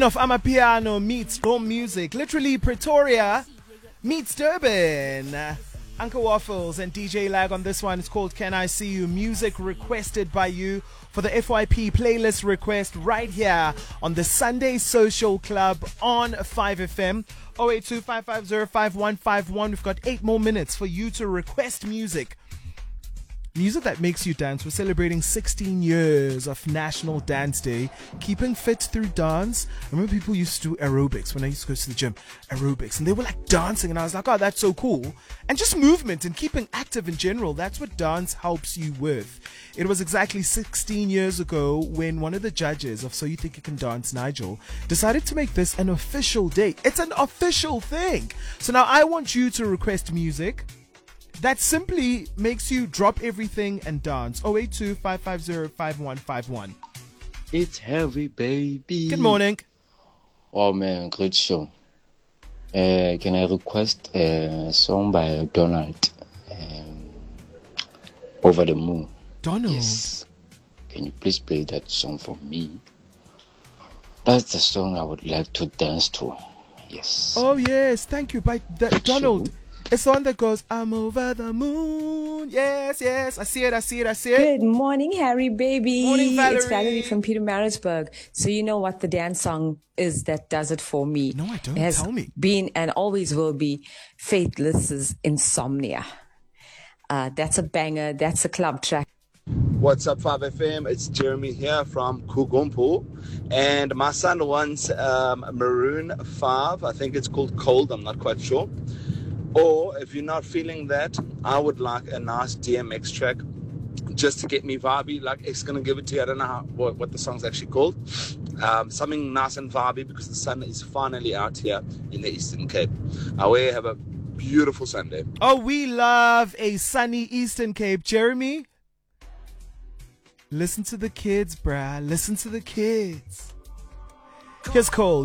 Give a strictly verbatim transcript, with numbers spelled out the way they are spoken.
Of Amapiano meets Storm Music, literally Pretoria meets Durban. Uh, Uncle Waffles and D J Lag on this one. It's called Can I See You? Music requested by you for the F Y P playlist request right here on the Sunday Social Club on five F M. oh eight two, five five zero, five one five one. We've got eight more minutes for you to request music. Music that makes you dance. We're celebrating sixteen years of National Dance Day. Keeping fit through dance. I remember people used to do aerobics when I used to go to the gym. Aerobics. And they were like dancing. And I was like, oh, that's so cool. And just movement and keeping active in general. That's what dance helps you with. It was exactly sixteen years ago when one of the judges of So You Think You Can Dance, Nigel, decided to make this an official day. It's an official thing. So now I want you to request music that simply makes you drop everything and dance. oh eight two, five five zero, five one five one. It's heavy, baby. Good morning. Oh man, great show. Uh, can I request a song by Donald? Um, Over the Moon. Donald? Yes. Can you please play that song for me? That's the song I would like to dance to. Yes. Oh yes, thank you. By the, Great Donald. show. It's the one that goes, I'm over the moon. Yes, yes. I see it, I see it, I see it. Good morning, Harry baby. Morning, Valerie. It's Valerie from Peter Maritzburg. So you know what the dance song is that does it for me? No, I don't. It has Tell me. been and always will be Faithless's Insomnia. Uh, that's a banger. That's a club track. What's up, five F M? It's Jeremy here from Kugumpu. And my son wants um, Maroon five. I think it's called Cold. I'm not quite sure. Or if you're not feeling that, I would like a nice D M X track just to get me vibey. Like, it's going to give it to you. I don't know how, what, what the song's actually called. Um, something nice and vibey because the sun is finally out here in the Eastern Cape. Away, have a beautiful Sunday. Oh, we love a sunny Eastern Cape. Jeremy, listen to the kids, bruh. Listen to the kids. Here's Cold.